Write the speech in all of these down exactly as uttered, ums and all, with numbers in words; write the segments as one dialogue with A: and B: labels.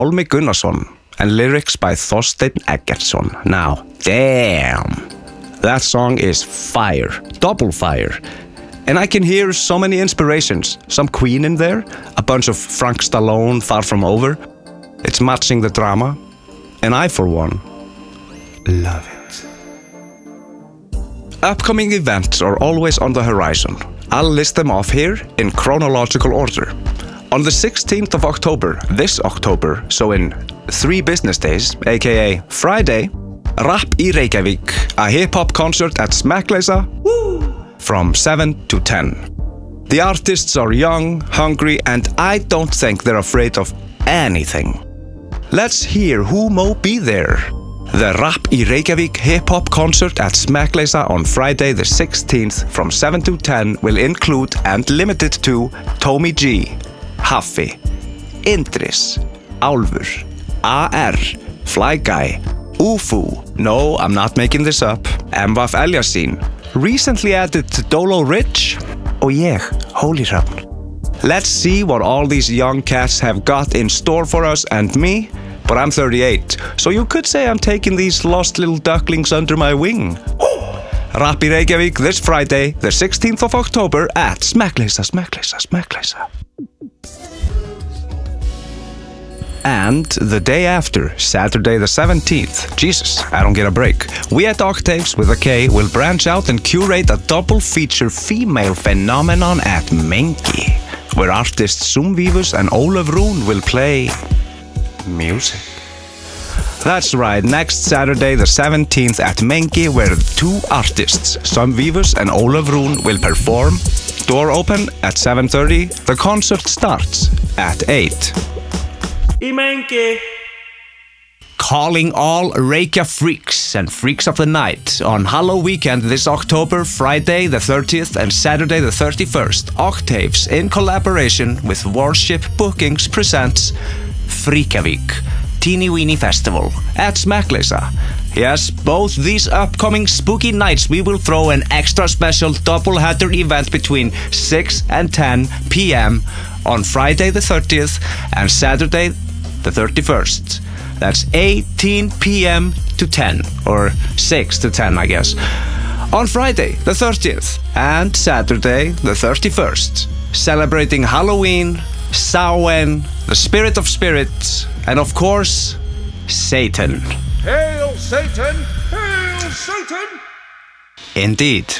A: Olmi Gunnarsson and lyrics by Þorsteinn Eggertsson. Now, damn, that song is fire, double fire. And I can hear so many inspirations. Some Queen in there, a bunch of Frank Stallone, Far From Over. It's matching the drama. And I, for one, love it. Upcoming events are always on the horizon. I'll list them off here in chronological order. On the sixteenth of October, this October, so in three business days, aka Friday, Rap í Reykjavík, a hip-hop concert at Smekkleysa, from seven to ten. The artists are young, hungry, and I don't think they're afraid of anything. Let's hear who mo be there. The Rap í Reykjavík hip-hop concert at Smekkleysa on Friday the sixteenth from seven to ten will include and limited to Tommy G, Haffi, Indris, Álfur, A R, Fly Guy, U F O, no, I'm not making this up, M V F Eliasín, recently added to Dolo Rich, og ég, Holy Hrafn. Let's see what all these young cats have got in store for us and me, but I'm thirty-eight, so you could say I'm taking these lost little ducklings under my wing. Rap í Reykjavík this Friday, the sixteenth of October at Smekkleysa, Smekkleysa, Smekkleysa. And the day after, Saturday the seventeenth, Jesus, I don't get a break, we at Octaves with a K will branch out and curate a double feature female phenomenon at Mengi, where artists Sumvívus and Ólöf Rún will play music. That's right, next Saturday the seventeenth at Mengi, where two artists, Sumvívus and Ólöf Rún, will perform. Door open at seven thirty, the concert starts at eight. Í Mengi. Calling all Reykja freaks and freaks of the night on Halloween weekend this October, Friday the thirtieth and Saturday the thirty-first. Octaves, in collaboration with Warship Bookings, presents Freakavík, Teeny Weeny Festival at Smekkleysa. Yes, both these upcoming spooky nights we will throw an extra special double-header event between six and ten p m on Friday the thirtieth and Saturday the thirty-first. That's eighteen p m to ten, or six to ten, I guess. On Friday the thirtieth and Saturday the thirty-first, celebrating Halloween, Samhain, the spirit of spirits, and of course, Satan.
B: Hail Satan! Hail Satan!
A: Indeed.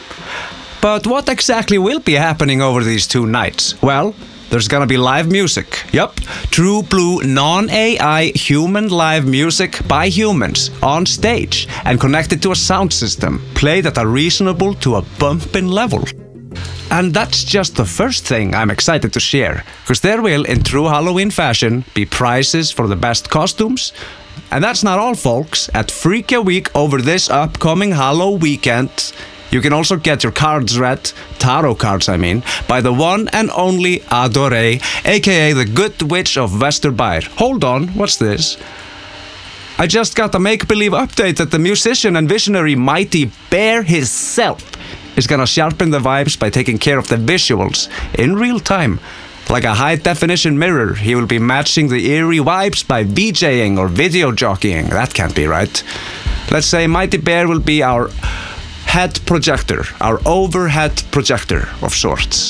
A: But what exactly will be happening over these two nights? Well, there's gonna be live music. Yup, true blue non-A I human live music by humans on stage and connected to a sound system, played at a reasonable to a bumpin' level. And that's just the first thing I'm excited to share, because there will, in true Halloween fashion, be prizes for the best costumes. And that's not all, folks. At Freakavík over this upcoming Halloween weekend, you can also get your cards read, tarot cards I mean, by the one and only Adoré, aka the Good Witch of Vesturbær. Hold on, what's this? I just got a make-believe update that the musician and visionary Mighty Bear himself is gonna sharpen the vibes by taking care of the visuals in real time. Like a high-definition mirror, he will be matching the eerie vibes by VJing or video jockeying. That can't be right. Let's say Mighty Bear will be our head projector, our overhead projector of sorts.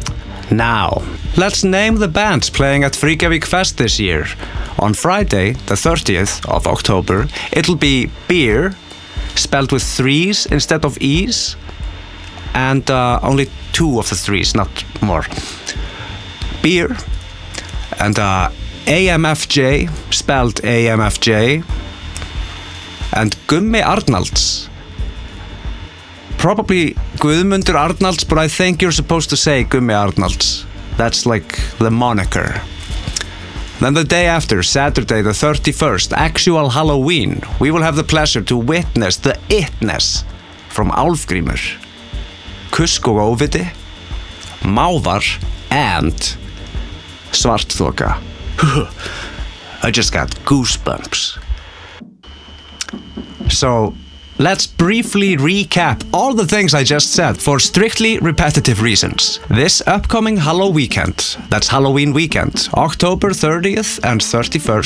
A: Now, let's name the bands playing at Freakavík Fest this year. On Friday, the thirtieth of October, it'll be Beer, spelled with threes instead of e's, and uh, only two of the threes, not more. Beer, and uh, A M F J, spelled A M F J, and Gummi Arnalds. Probably Guðmundur Arnalds, but I think you're supposed to say Gummi Arnalds. That's like the moniker. Then the day after, Saturday the thirty-first, actual Halloween, we will have the pleasure to witness the itness from Álfgrímur, Kusk og Óviti, Mávar, and Svartþoka. I just got goosebumps. So, let's briefly recap all the things I just said for strictly repetitive reasons. This upcoming Halloween weekend, that's Halloween weekend, October thirtieth and thirty-first,